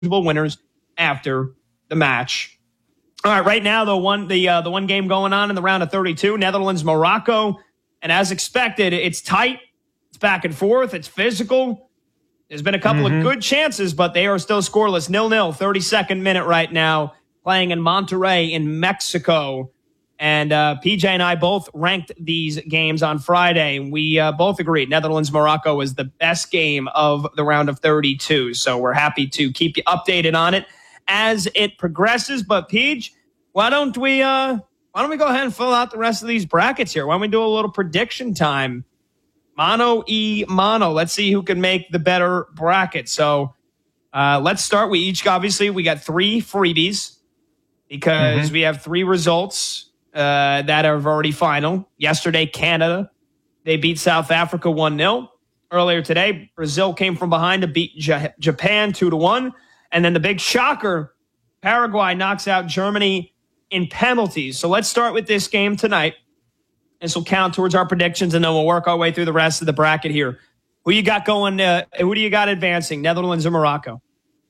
winners after the match. All right, right now the one game going on in the round of 32, Netherlands, Morocco, and as expected, it's tight, it's back and forth, it's physical. There's been a couple of good chances, but they are still scoreless. 0-0, 32nd minute right now, playing in Monterrey in Mexico. And PJ and I both ranked these games on Friday. We both agreed Netherlands-Morocco was the best game of the round of 32. So we're happy to keep you updated on it as it progresses. But PJ, why don't we go ahead and fill out the rest of these brackets here? Why don't we do a little prediction time? Mono e mono. Let's see who can make the better bracket. So let's start. We got 3 freebies because we have 3 results that are already final. Yesterday, Canada, they beat South Africa 1-0. Earlier today, Brazil came from behind to beat Japan 2-1. And then the big shocker, Paraguay knocks out Germany in penalties. So let's start with this game tonight. This will count towards our predictions, and then we'll work our way through the rest of the bracket here. Who you got going? Who do you got advancing, Netherlands or Morocco?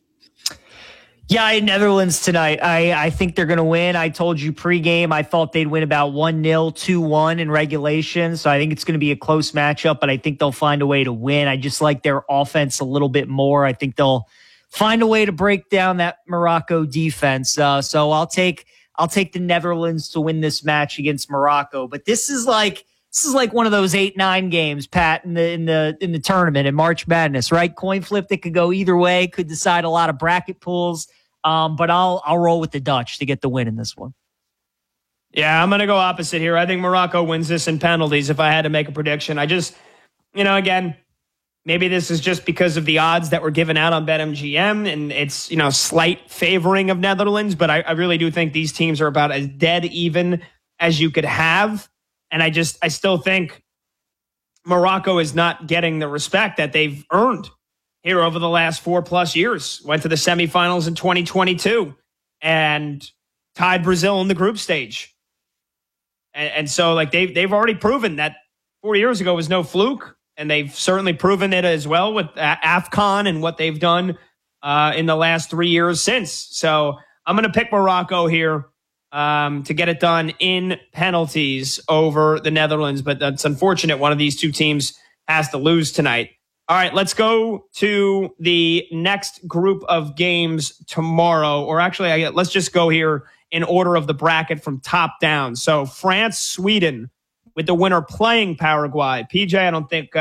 Yeah, I had Netherlands tonight. I think they're going to win. I told you pregame I thought they'd win about 1-0, 2-1 in regulation. So I think it's going to be a close matchup, but I think they'll find a way to win. I just like their offense a little bit more. I think they'll find a way to break down that Morocco defense. So I'll take the Netherlands to win this match against Morocco. But this is like one of those 8-9 games, Pat, in the tournament in March Madness, right? Coin flip that could go either way, could decide a lot of bracket pools. But I'll roll with the Dutch to get the win in this one. Yeah, I'm going to go opposite here. I think Morocco wins this in penalties if I had to make a prediction. I just, again, maybe this is just because of the odds that were given out on BetMGM and it's, slight favoring of Netherlands, but I really do think these teams are about as dead even as you could have. And I still think Morocco is not getting the respect that they've earned here over the last 4+ years. Went to the semifinals in 2022 and tied Brazil in the group stage. And so they've already proven that 4 years ago was no fluke. And they've certainly proven it as well with AFCON and what they've done in the last 3 years since. So I'm going to pick Morocco here to get it done in penalties over the Netherlands. But that's unfortunate. One of these two teams has to lose tonight. All right, let's go to the next group of games tomorrow. Or actually, let's just go here in order of the bracket from top down. So France, Sweden, with the winner playing Paraguay. PJ, I don't think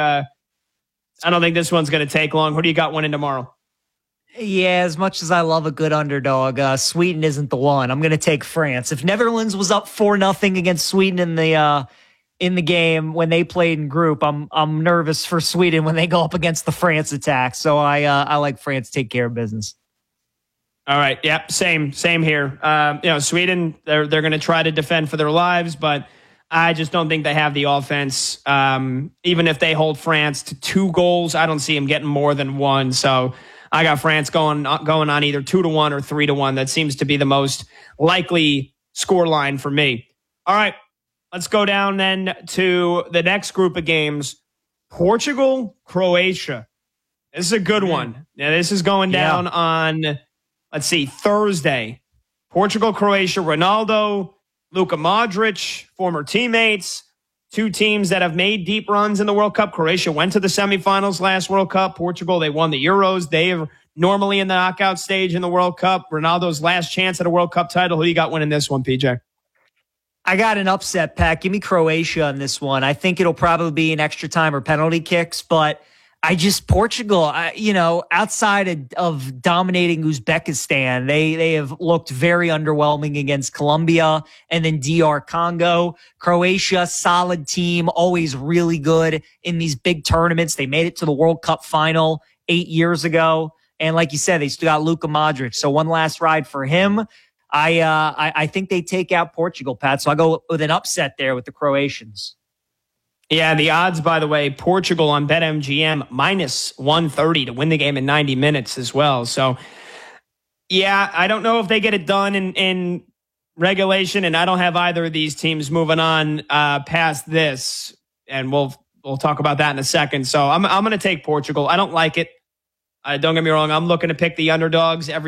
this one's going to take long. Who do you got winning tomorrow? Yeah, as much as I love a good underdog, Sweden isn't the one. I'm going to take France. If Netherlands was up 4-0 against Sweden in the game when they played in group, I'm nervous for Sweden when they go up against the France attack. So I like France to take care of business. All right. Yep. Same here. Sweden, they're going to try to defend for their lives, but I just don't think they have the offense. Even if they hold France to 2 goals, I don't see them getting more than 1. So I got France going on either 2-1 or 3-1. That seems to be the most likely score line for me. All right. Let's go down then to the next group of games. Portugal, Croatia. This is a good one. Now, this is going down on, Thursday. Portugal, Croatia, Ronaldo, Luka Modric, former teammates, 2 teams that have made deep runs in the World Cup. Croatia went to the semifinals last World Cup. Portugal, they won the Euros. They are normally in the knockout stage in the World Cup. Ronaldo's last chance at a World Cup title. Who you got winning this one, PJ? I got an upset, Pat. Give me Croatia on this one. I think it'll probably be an extra time or penalty kicks, but Portugal, outside of dominating Uzbekistan, they have looked very underwhelming against Colombia and then DR Congo. Croatia, solid team, always really good in these big tournaments. They made it to the World Cup final 8 years ago. And like you said, they still got Luka Modric. So one last ride for him. I think they take out Portugal, Pat. So I'll go with an upset there with the Croatians. Yeah, the odds, by the way, Portugal on BetMGM -130 to win the game in 90 minutes as well. So, yeah, I don't know if they get it done in regulation, and I don't have either of these teams moving on past this. And we'll talk about that in a second. So I'm going to take Portugal. I don't like it. Don't get me wrong. I'm looking to pick the underdogs every